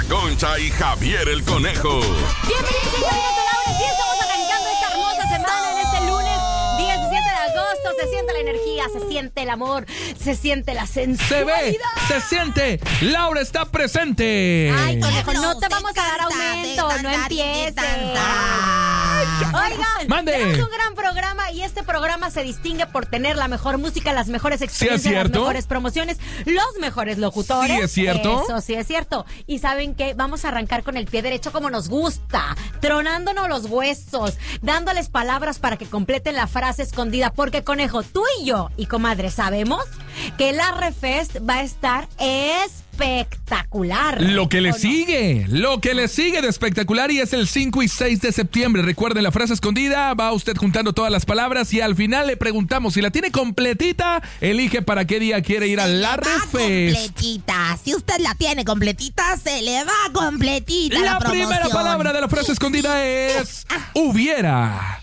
Concha y Javier el Conejo. Bienvenidos a Laura. Ya estamos arrancando esta hermosa semana en este lunes 17 de agosto. Se siente la energía, se siente el amor, se siente la sensualidad. Se ve, se siente. Laura está presente. Ay, Conejo, no te vamos a dar aumento, no empieces. Oigan, Mande. tenemos un gran programa y este programa se distingue por tener la mejor música, las mejores experiencias, las cierto? mejores promociones, los mejores locutores. Sí, es cierto. Eso sí es cierto. Y ¿saben qué? Vamos a arrancar con el pie derecho como nos gusta, tronándonos los huesos, dándoles palabras para que completen la frase escondida. Porque, Conejo, tú y yo, y comadre, sabemos que el Arrefest va a estar espectacular. Lo que le ¿O no? sigue de espectacular y es el 5 y 6 de septiembre. Recuerden la frase escondida, va usted juntando todas las palabras y al final le preguntamos si la tiene completita, elige para qué día quiere ir al Arrefest. Completita. Si usted la tiene completita, se le va completita la promoción. Primera palabra de la frase escondida es hubiera.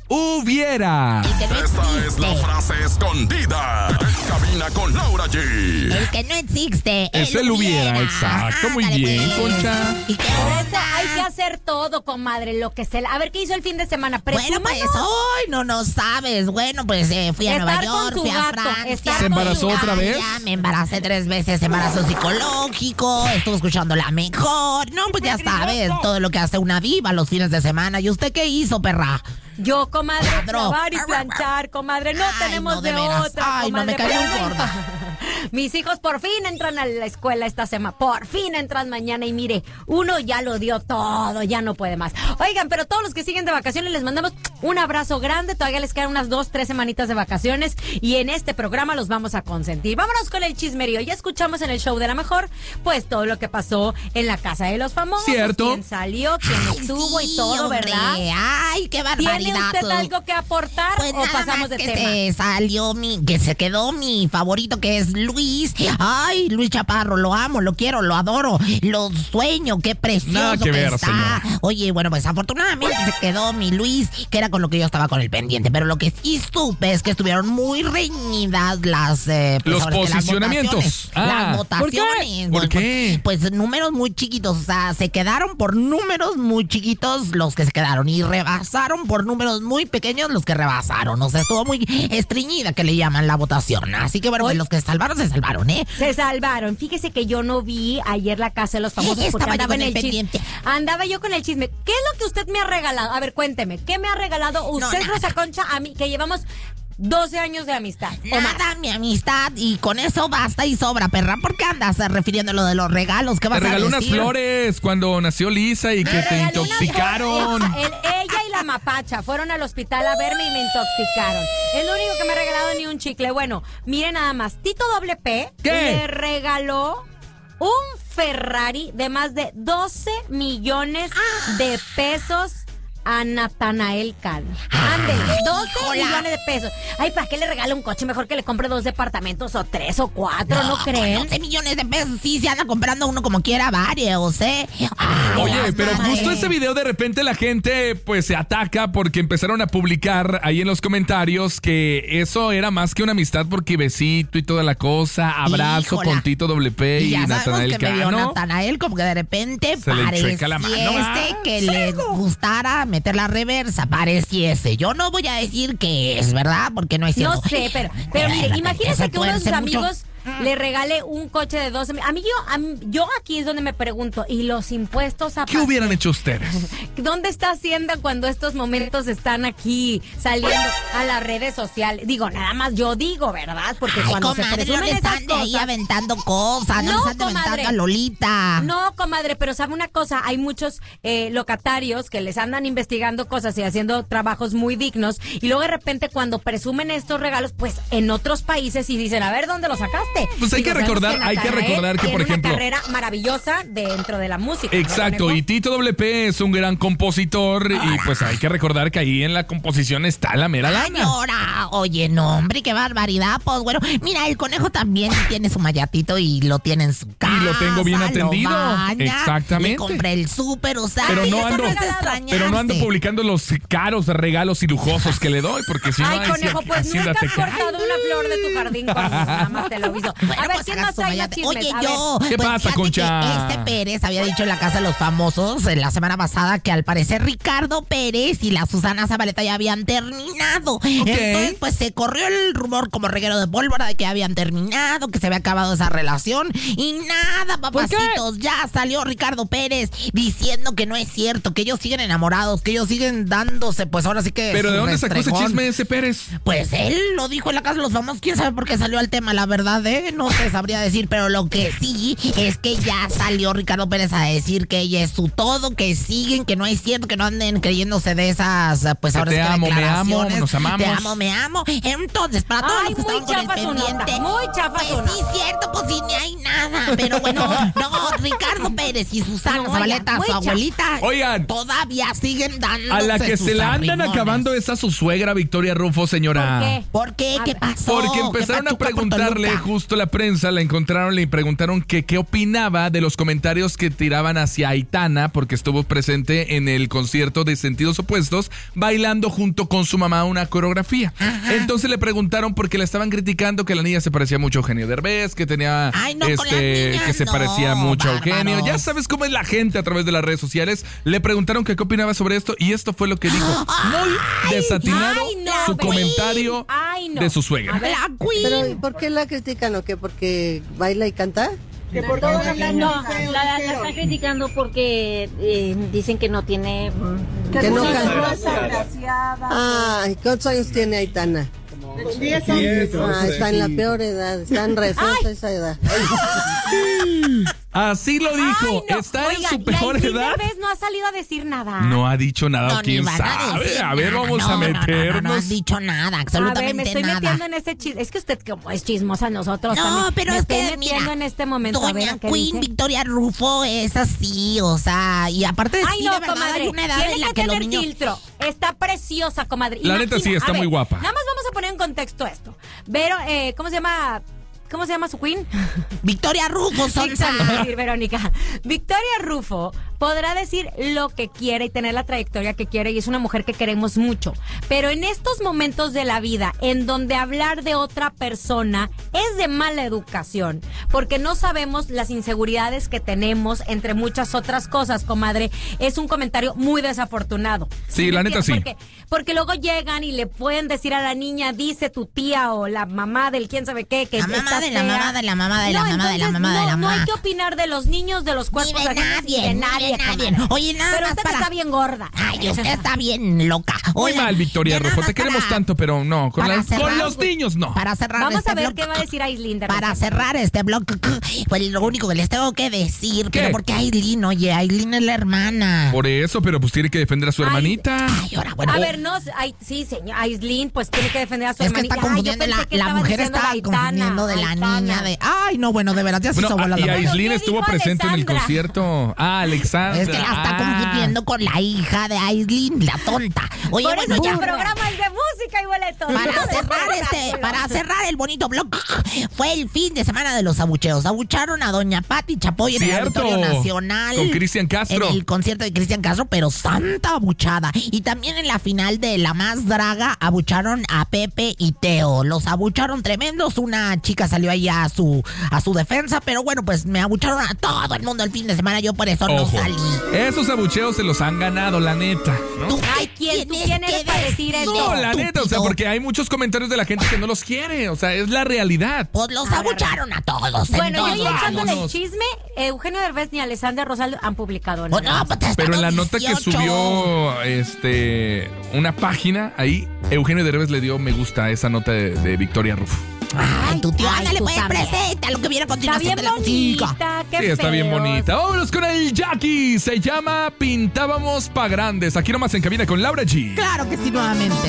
Hubiera. El que no Esta es la existe. frase escondida. En cabina con Laura G. El que no existe. Es el hubiera, exacto. Muy Ándale, bien, pues. Concha. ¿Y qué Por onda? eso hay que hacer todo, comadre, lo que se... A ver, ¿qué hizo el fin de semana? Bueno, Presúmanos. pues hoy no sabes. Bueno, pues fui a Estar Nueva con York, su fui a gato, Francia. estar ¿Se embarazó con su otra gato. vez? Ya me embaracé 3 veces, embarazo psicológico, estuve escuchando la mejor. No, pues ya sabes, todo lo que hace una diva los fines de semana. ¿Y usted qué hizo, perra? Yo, comadre, Ladró. lavar y planchar, comadre. No Ay, tenemos no, de de veras. otra, Ay, no, comadre. me cayó pero un bueno. gorda. Mis hijos por fin entran a la escuela esta semana. Por fin entran mañana y mire, uno ya lo dio todo, ya no puede más. Oigan, pero todos los que siguen de vacaciones les mandamos un abrazo grande. Todavía les quedan unas 2, 3 semanitas de vacaciones y en este programa los vamos a consentir. Vámonos con el chismerío. Ya escuchamos en el show de la mejor, pues todo lo que pasó en la casa de los famosos. Cierto. Quién salió, quién Ay, estuvo sí, y todo, hombre. ¿verdad? Ay, qué barbaridad. ¿Tiene usted algo que aportar Pues o nada pasamos más de que tema? se salió que se quedó mi favorito, que es Luis. Ay, Luis Chaparro, lo amo, lo quiero, lo adoro, lo sueño, qué precioso Nada que ver, está. señora. Oye, bueno, pues afortunadamente se quedó mi Luis, que era con lo que yo estaba con el pendiente. Pero lo que sí supe es que estuvieron muy reñidas las Los ahora sí que posicionamientos. Las ¿Por qué? votaciones. ¿Por qué? Pues números muy chiquitos, o sea, se quedaron por números muy chiquitos los que se quedaron y rebasaron por números muy pequeños los que rebasaron. O sea, estuvo muy estreñida, que le llaman la votación. Así que bueno, pues Oye. los que se salvaron, ¿eh? Se salvaron. Fíjese que yo no vi ayer la casa de los famosos porque Estaba yo andaba con en el el chisme. pendiente. Andaba yo con el chisme. ¿Qué es lo que usted me ha regalado? A ver, cuénteme. ¿Qué me ha regalado usted, nada. Rosa Concha, a mí, que llevamos 12 años de amistad? ¿O más? Nada, mi amistad, y con eso basta y sobra, perra. ¿Por qué andas refiriendo lo de los regalos? ¿Qué vas Te a regaló decir? unas flores cuando nació Lisa y que te Regaló unas intoxicaron. flores. Ella y la mapacha fueron al hospital a verme y me intoxicaron. Es lo único que me ha regalado, ni un chicle. Bueno, mire nada más. Tito WP ¿Qué? le regaló un Ferrari de más de 12 millones de pesos a Natanael Cano. Ándele, 12 híjola. millones de pesos. Ay, ¿para qué le regala un coche? Mejor que le compre 2 departamentos o 3 o 4, ¿no creen? 12 millones de pesos, sí, se anda comprando uno como quiera, varios, ¿eh? Ay, Oye, las pero madres. justo ese video de repente la gente pues se ataca porque empezaron a publicar ahí en los comentarios que eso era más que una amistad porque besito y toda la cosa, abrazo Híjola. con Tito WP y ya sabemos Natanael que me vio Cano. Natanael como que de repente Se le chueca la mano, pareciese que le gustara meter la reversa, pareciese. Yo no voy a decir que es, ¿verdad? Porque no es cierto. No sé, pero mire, Ese imagínese que uno de sus tuerce mucho. amigos le regale un coche de 12 mil. Yo aquí es donde me pregunto, ¿y los impuestos a ¿Qué hubieran hecho ustedes? ¿Dónde está Hacienda cuando estos momentos están aquí saliendo a las redes sociales? Digo, nada más yo digo, ¿verdad? Porque Ay, cuando se comadre, no presumen le esas están de ahí cosas... aventando cosas, no, No, le están comadre. aventando a Lolita. No, comadre, pero sabe una cosa, hay muchos locatarios que les andan investigando cosas y haciendo trabajos muy dignos y luego de repente cuando presumen estos regalos, pues en otros países y dicen, a ver, ¿dónde lo sacaste? Pues hay que sabemos recordar que, tiene por ejemplo, una carrera maravillosa dentro de la música. ¿no, exacto, Conejo? y Tito WP es un gran compositor y pues hay que recordar que ahí en la composición está la mera lana. Señora, oye, no, hombre, qué barbaridad. Pues bueno, mira, el conejo también tiene su mayatito y lo tiene en su casa. Y lo tengo bien atendido. Lo baña, Exactamente. Le compré el súper, o sea, Pero no eso ando- es extrañarse. Pero no ando publicando los caros regalos y lujosos que le doy, porque si no, Ay, ahí sí Conejo, pues Hacienda nunca te has cae. cortado una flor de tu jardín conmigo, nada más te lo aviso. chido. Bueno, A ver, pues ¿quién haga más su trae más mayate. chismes? Oye, A yo. ¿Qué pasa, fíjate Concha? que Pérez había dicho en la Casa de los Famosos la semana pasada que al parecer Ricardo Pérez y la Susana Zabaleta ya habían terminado. Entonces, pues se corrió el rumor como reguero de pólvora de que habían terminado, que se había acabado esa relación. Y nada, papacitos, ya salió Ricardo Pérez diciendo que no es cierto, que ellos siguen enamorados, que ellos siguen dándose, pues ahora sí que. ¿Pero su de dónde sacó ese restregón. chisme ese Pérez? Pues él lo dijo en la Casa de los Famosos. ¿Quién sabe por qué salió al tema? La verdad, no te sabría decir. Pero lo que sí es que ya salió Ricardo Pérez a decir que ella es su todo, que siguen, que no es cierto, que no anden creyéndose de esas, pues Que ahora te sí que amo, me amo, declaraciones. nos amamos. Te amo, me amo. Entonces, para todos Ay, los que muy estaban con chafa el su nota, pendiente, muy chafa pues su nota. sí, cierto, pues sí, ni hay nada. Pero bueno, no, Ricardo Pérez y Susana No, Zabaleta, oigan, muy su chafa. abuelita, Oigan. todavía siguen dando. A la que se la andan acabando es a su suegra Victoria Rufo, señora. ¿Por qué? ¿Por qué? A ¿Qué ver. pasó? Porque ¿Qué empezaron a pachuca por preguntarle, Toluca? justo la prensa la encontraron, le preguntaron que qué opinaba de los comentarios que tiraban hacia Aitana, porque estuvo presente en el concierto de Sentidos Opuestos, bailando junto con su mamá una coreografía. Ajá. Entonces le preguntaron porque la estaban criticando que la niña se parecía mucho a Eugenio Derbez, que tenía Ay, no, con la niña que se no, parecía mucho a bárbaros. Eugenio. Ya sabes cómo es la gente a través de las redes sociales. Le preguntaron que qué opinaba sobre esto y esto fue lo que dijo. Muy desatinado ay, no, su Queen. comentario Ay, no. de su suegra. A ver, La Queen. Pero ¿y por qué la critican o qué? ¿Porque baila y canta? No, la están criticando porque dicen que no tiene... Que no sí, canta. Ay, ¿cuántos años tiene Aitana? 10 años. Ah, está en la peor edad, está en rezazo esa edad. Así lo dijo. ay, no. Está Oigan, en su peor y Aislinn edad. Derbez no ha salido a decir nada. No ha dicho nada, No, ni quién van a sabe. decir A ver, nada. vamos a No meternos. has dicho nada, A absolutamente ver, me estoy nada. metiendo en este chisme. Es que usted como es chismosa, nosotros No, también. pero me es estoy que, metiendo mira, en este momento. A Doña ver, ¿qué Queen dice? Victoria Rufo es así, o sea, y aparte de Ay, sí, no, de verdad comadre. hay una edad Tiene en la que que los tener niños... filtro. Está preciosa, comadre. La neta sí, está a ver, muy guapa. Nada más vamos a poner en contexto esto. Pero, ¿cómo se llama? ¿Cómo se llama su queen? Victoria Rufo, Sí, Sonsa. decir, Verónica. Victoria Rufo podrá decir lo que quiere y tener la trayectoria que quiere y es una mujer que queremos mucho. Pero en estos momentos de la vida en donde hablar de otra persona es de mala educación, porque no sabemos las inseguridades que tenemos, entre muchas otras cosas, comadre, es un comentario muy desafortunado. Sí, la neta sí. Porque luego llegan y le pueden decir a la niña, dice tu tía o la mamá del quién sabe qué, que La mamá está de la fea. mamá de la mamá de la No, mamá de la entonces, mamá de la no hay mamá. que opinar de los niños, de los Ni cuerpos de ajenos, nadie, ni de nadie, nadie. comadre. Oye, nada Pero más usted para... está bien gorda. Ay, usted está bien loca. Muy Oigan, mal, Victoria ya nada Rufo. más Te queremos para- tanto, pero no. Con para cerrar, los niños no. Para cerrar Vamos este a ver blog, qué va a decir Aislinn Derbez. para cerrar este blog, pues lo único que les tengo que decir, ¿Qué? pero porque Aislinn, oye, Aislinn es la hermana. Por eso, pero pues tiene que defender a su Ay, hermanita. Ay, ahora, bueno. A ver, no, sí, señor, Aislinn, pues tiene que defender a su Es que hermanita. está confundiendo, Ay, yo pensé que la estabas mujer diciendo está de Aitana, confundiendo de la Aitana. niña de... Ay, no, bueno, de verdad, ya se Bueno, hizo bola y la mujer. Aislinn ¿qué estuvo dijo presente en el Alexandra? concierto. Ah, Alexandra. Es que la está confundiendo con la hija de Aislinn, la tonta. Oye, Por bueno, eso ya... el programa es de música y boletos. Para cerrar el bonito blog, fue el fin de semana de los abucheos. Abucharon a doña Pati Chapoy en el Cierto. Auditorio Nacional. Con Cristian Castro. En el concierto de Cristian Castro, pero santa abuchada. Y también en la final de La Más Draga, abucharon a Pepe y Teo. Los abucharon tremendos. Una chica salió ahí a su defensa, pero bueno, pues me abucharon a todo el mundo el fin de semana. Yo por eso no Ojo. salí. Esos abucheos se los han ganado, la neta. ¿no? ¿Tú Ay, ¿quién tienes eres que para decir eso? No, la neta, o sea, estúpido? porque hay muchos comentarios de la gente que no los quiere. O sea, es la realidad. Pues los abucharon a todos. Bueno, yo entonces. ya echándole el vámonos. chisme, Eugenio Derbez ni Alessandra Rosaldo han publicado Oh, nada. no, pues te Pero en la estamos nota que 18. subió una página, ahí Eugenio Derbez le dio me gusta a esa nota de Victoria Rufo. Ay, tu tío, Ay, ándale, tú pues, también. presenta lo que viene a Está continuación bien de la música. bonita, qué Sí, está bien feos. bonita. Vámonos con el Jackie. Se llama Pintábamos pa' Grandes. Aquí nomás en cabina con Laura G. Claro que sí, nuevamente.